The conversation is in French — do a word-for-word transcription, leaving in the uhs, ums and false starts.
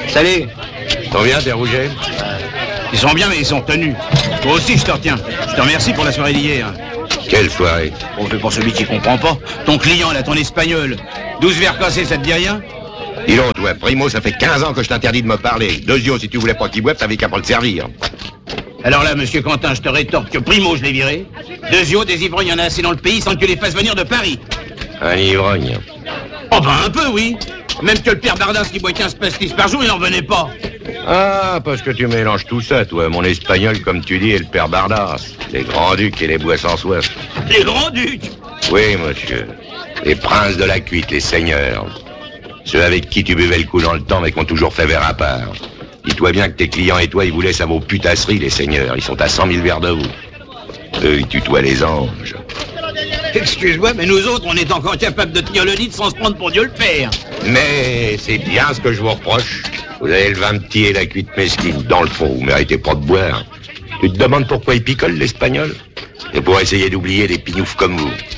Salut. T'en viens, t'es rouget? Ils sont bien, mais ils sont tenus. Toi aussi, je te retiens. Je te remercie pour la soirée d'hier. Quelle soirée? Bon, c'est pour celui qui comprend pas. Ton client, là, ton espagnol. douze verres cassés, ça te dit rien? Dis donc, toi, Primo, ça fait quinze ans que je t'interdis de me parler. Deuxio, si tu voulais pas qu'il boive, t'avais qu'à pas le servir. Alors là, monsieur Quentin, je te rétorque que Primo, je l'ai viré. Deuxio, des ivrognes, il y en a assez dans le pays sans que tu les fasses venir de Paris. Un ivrogne? Oh ben, un peu, oui. Même que le père Bardas qui boit quinze pastis par jour, il n'en venait pas. Ah, parce que tu mélanges tout ça, toi, mon espagnol, comme tu dis, et le père Bardas. Les grands-ducs et les bois sans soif. Les grands-ducs? Oui, monsieur. Les princes de la cuite, les seigneurs. Ceux avec qui tu buvais le coup dans le temps, mais qui ont toujours fait verre à part. Dis-toi bien que tes clients et toi, ils vous laissent à vos putasseries, les seigneurs. Ils sont à cent mille verres de vous. Eux, ils tutoient les anges. Excuse-moi, mais nous autres, on est encore capables de tenir le lit sans se prendre pour Dieu le Père. Mais c'est bien ce que je vous reproche. Vous avez le vin petit et la cuite mesquine. Dans le fond, vous méritez pas de boire. Tu te demandes pourquoi ils picolent, l'espagnol? C'est pour essayer d'oublier des pignoufs comme vous.